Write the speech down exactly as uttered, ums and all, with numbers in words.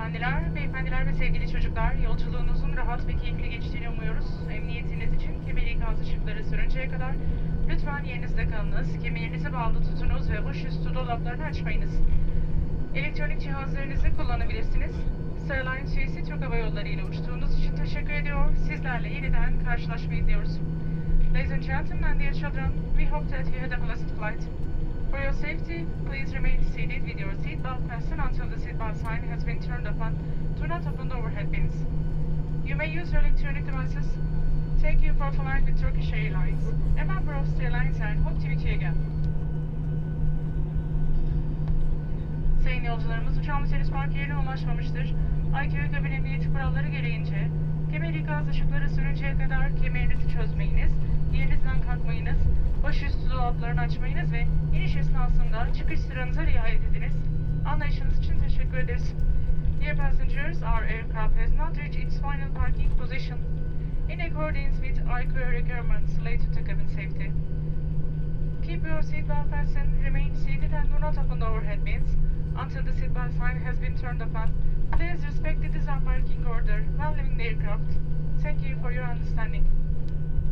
Hanımefendiler, beyefendiler ve sevgili çocuklar, yolculuğunuzun rahat ve keyifli geçtiğini umuyoruz. Emniyetiniz için kemer ikaz ışıkları sönünceye kadar lütfen yerinizde kalınız, kemerinizi bağlı tutunuz ve başüstü dolaplarını açmayınız. Elektronik cihazlarınızı kullanabilirsiniz. Star Alliance üyesi Türk Hava Yolları ile uçtuğunuz için teşekkür ediyor. Sizlerle yeniden karşılaşmayı diliyoruz. Ladies and gentlemen and dear children, we hope that you had a pleasant flight. For your safety, please remain seated with your seatbelt fastened until the seatbelt sign has been turned upon. Do not open the overhead bins. You may use your electronic devices. Thank you for flying with Turkish Airlines, a member of Star Alliance, and hope to meet you again. Sayın yolcularımız, uçağımız henüz park yerine ulaşmamıştır. I Q kabin emniyeti kuralları gereğince kemer ikaz ışıkları sönünceye kadar kemerinizi çözmeyiniz, yerinizden kalkmayınız, başüstü dolaplarını açmayınız ve iniş esnasında çıkış sıranıza riayet ediniz. Anlayışınız için teşekkür ederiz. Dear passengers, our aircraft has not reached its final parking position. In accordance with I Q requirements related to cabin safety. Keep your seatbelt fastened, remain seated and do not open the overhead bins until the seatbelt sign has been turned upon. Please respect the disembarking order while leaving the aircraft. Thank you for your understanding.